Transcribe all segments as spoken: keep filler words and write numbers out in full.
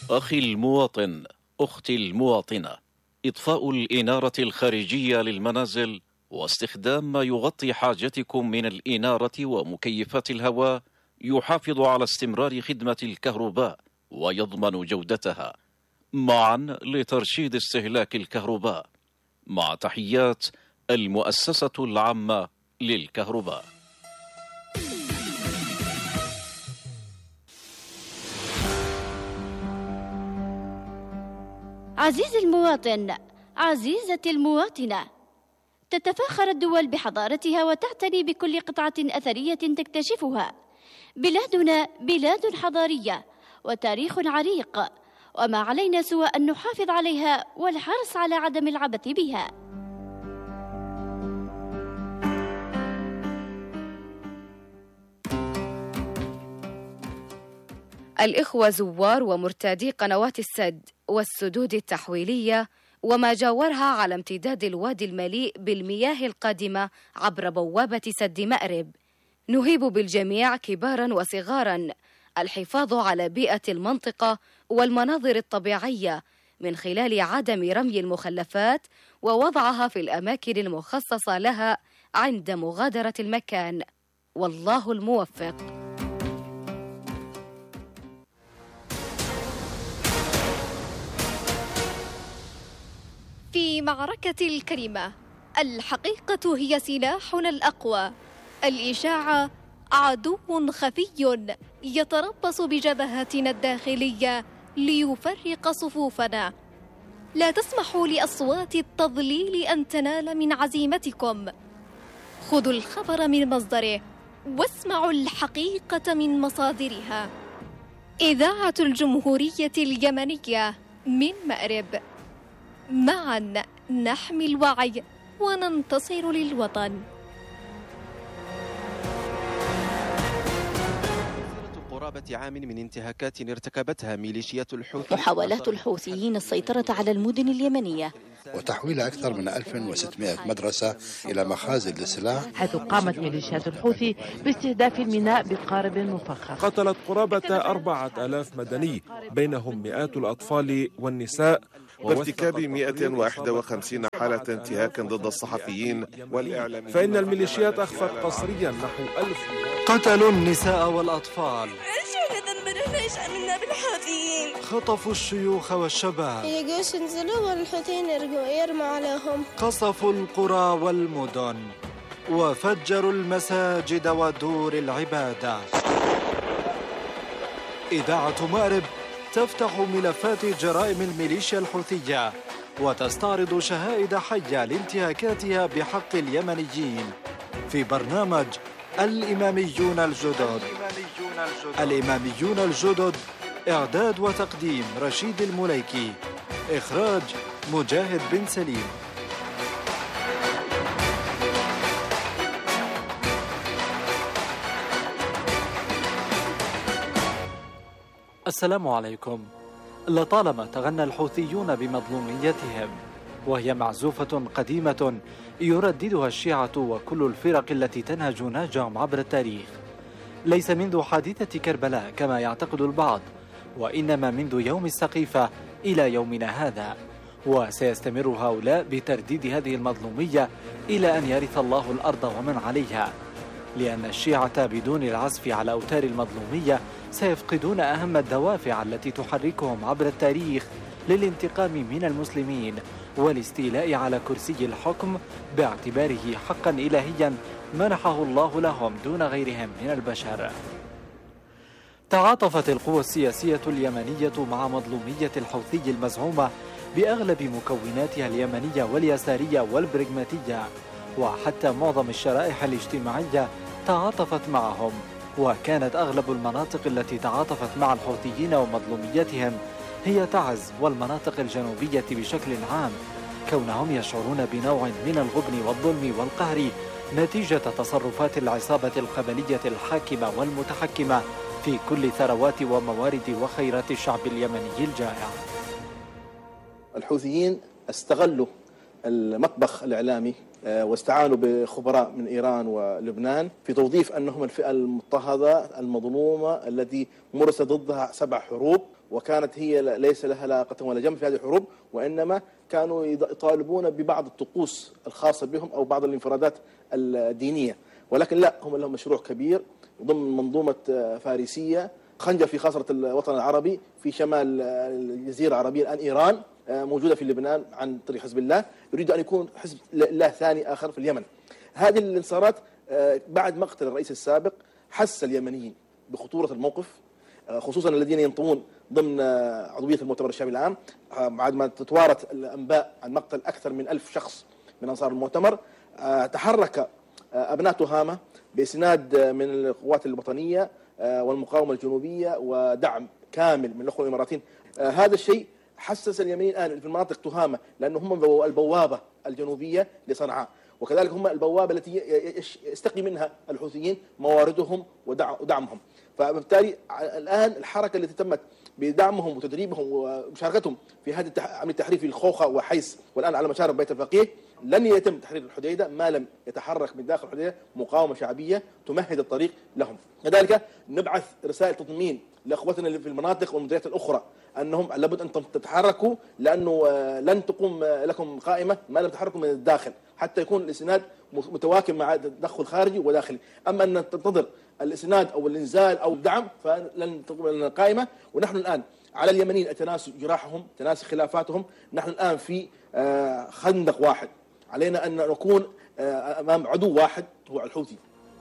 أخي المواطن، أختي المواطنة، إطفاء الإنارة الخارجية للمنازل واستخدام ما يغطي حاجتكم من الإنارة ومكيفات الهواء يحافظ على استمرار خدمة الكهرباء ويضمن جودتها، معا لترشيد استهلاك الكهرباء. مع تحيات المؤسسة العامة للكهرباء. عزيزي المواطن، عزيزتي المواطنة، تتفاخر الدول بحضارتها وتعتني بكل قطعة أثرية تكتشفها. بلادنا بلاد حضارية وتاريخ عريق، وما علينا سوى أن نحافظ عليها والحرص على عدم العبث بها. الإخوة زوار ومرتادي قنوات السد والسدود التحويلية وما جاورها على امتداد الوادي المليء بالمياه القادمة عبر بوابة سد مأرب، نهيب بالجميع كبارا وصغارا الحفاظ على بيئة المنطقة والمناظر الطبيعية من خلال عدم رمي المخلفات ووضعها في الأماكن المخصصة لها عند مغادرة المكان. والله الموفق. في معركة الكلمة الحقيقة هي سلاحنا الأقوى. الإشاعة عدو خفي يتربص بجبهتنا الداخلية ليفرق صفوفنا. لا تسمحوا لأصوات التضليل أن تنال من عزيمتكم. خذوا الخبر من مصدره واسمعوا الحقيقة من مصادرها. إذاعة الجمهورية اليمنية من مأرب. معا نحمي الوعي وننتصر للوطن. قرابة عام من انتهاكات ارتكبتها ميليشيات الحوثي. محاولات الحوثيين السيطرة على المدن اليمنية وتحويل أكثر من ألف وستمائة مدرسة إلى مخازن للسلاح، حيث قامت ميليشيات الحوثي باستهداف الميناء بقارب مفخخ. قتلت قرابة أربعة آلاف مدني بينهم مئات الأطفال والنساء، وارتكاب مئة وواحد وخمسين حالة انتهاك ضد الصحفيين والإعلاميين. فإن الميليشيات أخفت قسريا نحو ألف. قتلوا النساء والأطفال. ايش ذنبنا؟ ليش عملنا بالحوثيين؟ خطفوا الشيوخ والشباب. يجوش ينزلوا والحوثيين يرموا عليهم. قصفوا القرى والمدن وفجروا المساجد ودور العبادة. إذاعة مأرب تفتح ملفات جرائم الميليشيا الحوثية وتستعرض شهائد حية لانتهاكاتها بحق اليمنيين في برنامج الإماميون الجدد. الإماميون الجدد، إعداد وتقديم رشيد المليكي، إخراج مجاهد بن سليم. السلام عليكم. لطالما تغنى الحوثيون بمظلوميتهم، وهي معزوفة قديمة يرددها الشيعة وكل الفرق التي تنهج نهجهم عبر التاريخ، ليس منذ حادثة كربلاء كما يعتقد البعض، وإنما منذ يوم السقيفة إلى يومنا هذا. وسيستمر هؤلاء بترديد هذه المظلومية إلى أن يرث الله الأرض ومن عليها، لأن الشيعة بدون العزف على أوتار المظلومية سيفقدون أهم الدوافع التي تحركهم عبر التاريخ للانتقام من المسلمين والاستيلاء على كرسي الحكم باعتباره حقا إلهيا منحه الله لهم دون غيرهم من البشر. تعاطفت القوى السياسية اليمنية مع مظلومية الحوثي المزعومة بأغلب مكوناتها اليمنية واليسارية والبرغماتية، وحتى معظم الشرائح الاجتماعية تعاطفت معهم، وكانت أغلب المناطق التي تعاطفت مع الحوثيين ومظلوميتهم هي تعز والمناطق الجنوبية بشكل عام، كونهم يشعرون بنوع من الغبن والظلم والقهر نتيجة تصرفات العصابة القبلية الحاكمة والمتحكمة في كل ثروات وموارد وخيرات الشعب اليمني الجائع. الحوثيين استغلوا المطبخ الإعلامي واستعانوا بخبراء من إيران ولبنان في توظيف أنهم الفئة المضطهدة المظلومة التي مارس ضدها سبع حروب، وكانت هي ليس لها لا قتل ولا جنب في هذه الحروب، وإنما كانوا يطالبون ببعض الطقوس الخاصة بهم أو بعض الانفرادات الدينية، ولكن لا، هم لهم مشروع كبير ضمن منظومة فارسية خنجر في خاصرة الوطن العربي في شمال الجزيرة العربية الآن إيران، موجودة في لبنان عن طريق حزب الله، يريد أن يكون حزب الله ثاني آخر في اليمن. هذه الانتصارات بعد مقتل الرئيس السابق حس اليمنيين بخطورة الموقف، خصوصا الذين ينضمون ضمن عضوية المؤتمر الشعبي العام، بعد ما تتوارت الأنباء عن مقتل أكثر من ألف شخص من أنصار المؤتمر. تحرك أبناء تهامة بإسناد من القوات الوطنية والمقاومة الجنوبية ودعم كامل من الأخوة الإماراتيين. هذا الشيء حسس اليمنيين الآن في المناطق تهامة، لأنهم هم البوابة الجنوبية لصنعاء، وكذلك هم البوابة التي يستقي منها الحوثيين مواردهم ودعمهم. فبالتالي الآن الحركة التي تمت بدعمهم وتدريبهم ومشاركتهم في هذه عملية التحرير في الخوخة وحيس والآن على مشارف بيت الفقيه، لن يتم تحرير الحديدة ما لم يتحرك من داخل الحديدة مقاومة شعبية تمهد الطريق لهم. كذلك نبعث رسائل تطمين لأخوتنا اللي في المناطق والمديريات الأخرى أنهم لابد أن تتحركوا، لأنه لن تقوم لكم قائمة ما لم تتحركوا من الداخل، حتى يكون الإسناد متواكب مع تدخل خارجي وداخلي. أما أن تنتظر الإسناد أو الإنزال أو الدعم فلن تقوم لنا قائمة. ونحن الآن على اليمنيين التناسي جراحهم، تناسي خلافاتهم. نحن الآن في خندق واحد، علينا أن نكون أمام عدو واحد هو الحوثي.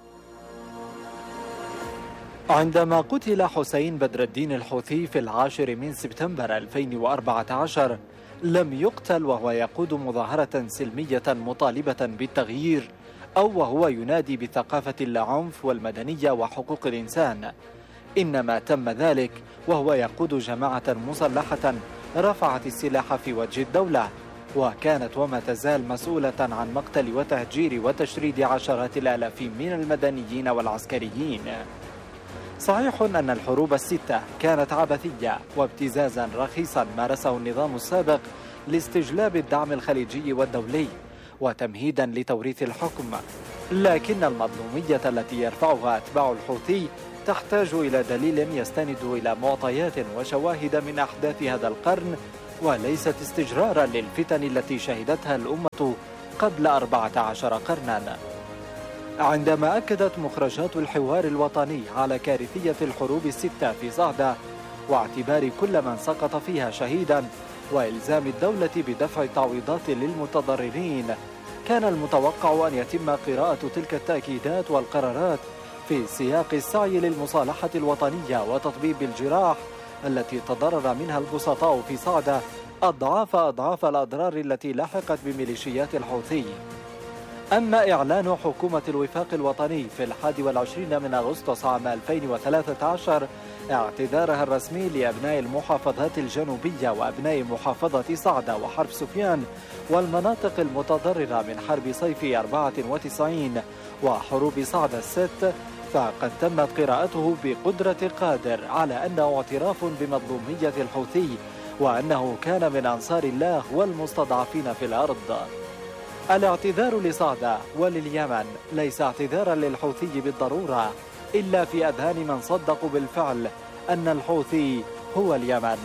عندما قتل حسين بدر الدين الحوثي في العاشر من سبتمبر ألفين وأربعة عشر لم يقتل وهو يقود مظاهرة سلمية مطالبة بالتغيير أو وهو ينادي بثقافة اللاعنف والمدنية وحقوق الإنسان، إنما تم ذلك وهو يقود جماعة مسلحة رفعت السلاح في وجه الدولة، وكانت وما تزال مسؤولة عن مقتل وتهجير وتشريد عشرات الآلاف من المدنيين والعسكريين. صحيح أن الحروب الستة كانت عبثية وابتزازا رخيصا مارسه النظام السابق لاستجلاب الدعم الخليجي والدولي وتمهيدا لتوريث الحكم، لكن المظلومية التي يرفعها أتباع الحوثي تحتاج إلى دليل يستند إلى معطيات وشواهد من أحداث هذا القرن، وليست استجرارا للفتن التي شهدتها الأمة قبل أربعة عشر قرنا. عندما أكدت مخرجات الحوار الوطني على كارثية الحروب الستة في صعدة واعتبار كل من سقط فيها شهيدا وإلزام الدولة بدفع تعويضات للمتضررين، كان المتوقع أن يتم قراءة تلك التأكيدات والقرارات في سياق السعي للمصالحة الوطنية وتطبيب الجراح التي تضرر منها البسطاء في صعدة أضعاف أضعاف الأضرار التي لحقت بميليشيات الحوثي. أما إعلان حكومة الوفاق الوطني في الحادي والعشرين من أغسطس عام ألفين وثلاثة عشر اعتذارها الرسمي لأبناء المحافظات الجنوبية وأبناء محافظة صعدة وحرب سفيان والمناطق المتضررة من حرب صيف أربعة وتسعين وحروب صعدة الست، فقد تمت قراءته بقدرة قادر على أنه اعتراف بمظلومية الحوثي وأنه كان من أنصار الله والمستضعفين في الأرض. الاعتذار لصعدة ولليمن ليس اعتذارا للحوثي بالضرورة، إلا في أذهان من صدقوا بالفعل أن الحوثي هو اليمن.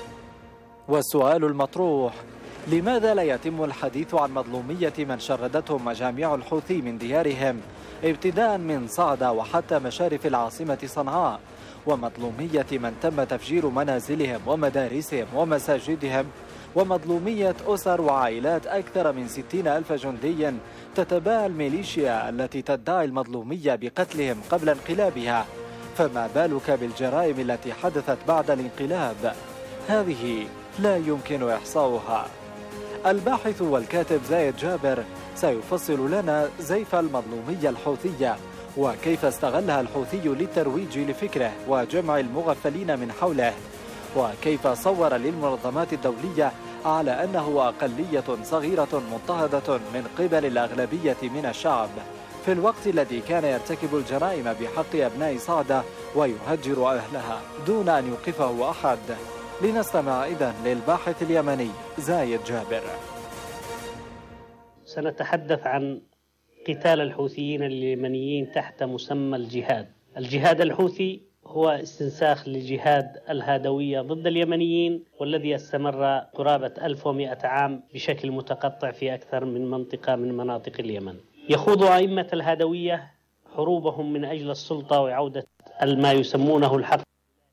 والسؤال المطروح: لماذا لا يتم الحديث عن مظلومية من شردتهم مجاميع الحوثي من ديارهم ابتداء من صعدة وحتى مشارف العاصمة صنعاء، ومظلومية من تم تفجير منازلهم ومدارسهم ومساجدهم، ومظلومية أسر وعائلات أكثر من ستين ألف جندي تتباهى الميليشيا التي تدعي المظلومية بقتلهم قبل انقلابها، فما بالك بالجرائم التي حدثت بعد الانقلاب؟ هذه لا يمكن إحصاؤها. الباحث والكاتب زايد جابر سيفصل لنا زيف المظلومية الحوثية وكيف استغلها الحوثي للترويج لفكره وجمع المغفلين من حوله، وكيف صور للمنظمات الدولية على أنه أقلية صغيرة مضطهدة من قبل الأغلبية من الشعب، في الوقت الذي كان يرتكب الجرائم بحق أبناء صعدة ويهجر أهلها دون أن يوقفه أحد. لنستمع إذن للباحث اليمني زايد جابر. سنتحدث عن قتال الحوثيين اليمنيين تحت مسمى الجهاد. الجهاد الحوثي هو استنساخ لجهاد الهادوية ضد اليمنيين، والذي استمر قرابة ألف ومئة عام بشكل متقطع في أكثر من منطقة من مناطق اليمن. يخوض أئمة الهادوية حروبهم من أجل السلطة وعودة ما يسمونه الحق،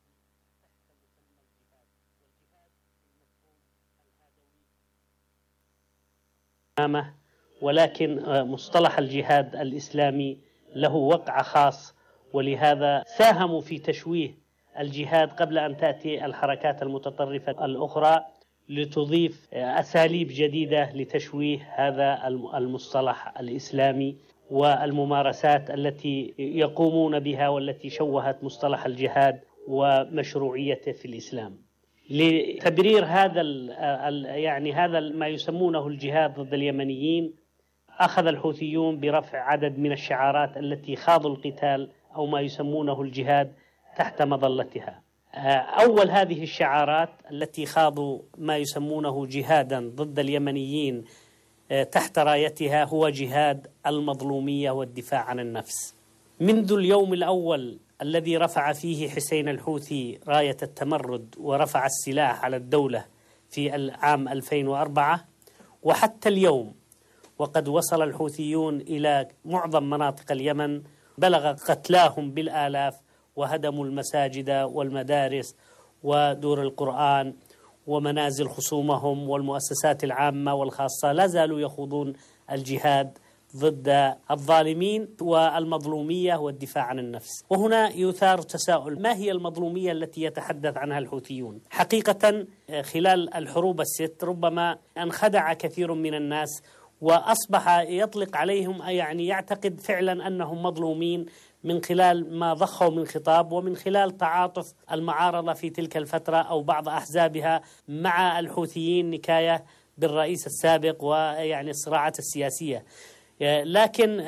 ولكن مصطلح الجهاد الإسلامي له وقع خاص، ولهذا ساهموا في تشويه الجهاد قبل أن تأتي الحركات المتطرفة الأخرى لتضيف أساليب جديدة لتشويه هذا المصطلح الإسلامي والممارسات التي يقومون بها والتي شوهت مصطلح الجهاد ومشروعيته في الإسلام. لتبرير هذا يعني هذا ما يسمونه الجهاد ضد اليمنيين، أخذ الحوثيون برفع عدد من الشعارات التي خاضوا القتال أو ما يسمونه الجهاد تحت مظلتها. أول هذه الشعارات التي خاضوا ما يسمونه جهادا ضد اليمنيين تحت رايتها هو جهاد المظلومية والدفاع عن النفس. منذ اليوم الأول الذي رفع فيه حسين الحوثي راية التمرد ورفع السلاح على الدولة في العام ألفين وأربعة وحتى اليوم، وقد وصل الحوثيون إلى معظم مناطق اليمن، بلغ قتلاهم بالآلاف وهدموا المساجد والمدارس ودور القرآن ومنازل خصومهم والمؤسسات العامة والخاصة. لا زالوا يخوضون الجهاد ضد الظالمين والمظلومية والدفاع عن النفس. وهنا يثار تساؤل: ما هي المظلومية التي يتحدث عنها الحوثيون؟ حقيقة خلال الحروب الست ربما انخدع كثير من الناس وأصبح يطلق عليهم يعني يعتقد فعلا أنهم مظلومين من خلال ما ضخوا من خطاب ومن خلال تعاطف المعارضة في تلك الفترة أو بعض أحزابها مع الحوثيين نكاية بالرئيس السابق ويعني الصراعات السياسية. لكن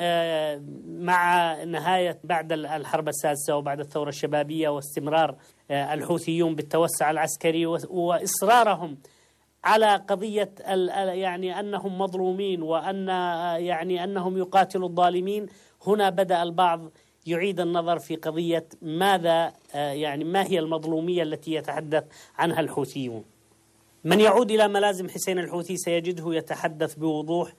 مع نهاية بعد الحرب السادسة وبعد الثورة الشبابية واستمرار الحوثيون بالتوسع العسكري وإصرارهم على قضية يعني أنهم مظلومين وأن يعني أنهم يقاتلوا الظالمين، هنا بدأ البعض يعيد النظر في قضية ماذا يعني ما هي المظلومية التي يتحدث عنها الحوثيون. من يعود إلى ملازم حسين الحوثي سيجده يتحدث بوضوح